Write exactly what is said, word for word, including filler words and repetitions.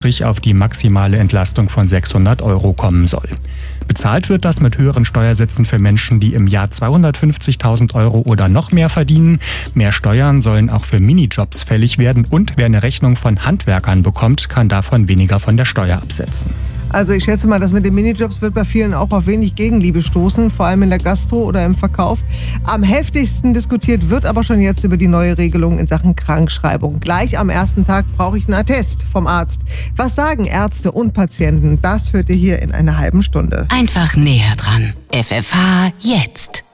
sprich auf die maximale Entlastung von sechshundert Euro kommen soll. Bezahlt wird das mit höheren Steuersätzen für Menschen, die im Jahr zweihundertfünfzigtausend Euro oder noch mehr verdienen. Mehr Steuern sollen auch für Minijobs fällig werden und wer eine Rechnung von Handwerkern bekommt, kann davon weniger von der Steuer absetzen. Also ich schätze mal, das mit den Minijobs wird bei vielen auch auf wenig Gegenliebe stoßen, vor allem in der Gastro oder im Verkauf. Am heftigsten diskutiert wird aber schon jetzt über die neue Regelung in Sachen Krankschreibung. Gleich am ersten Tag brauche ich einen Attest vom Arzt. Was sagen Ärzte und Patienten? Das hört ihr hier in einer halben Stunde. Einfach näher dran. F F H jetzt.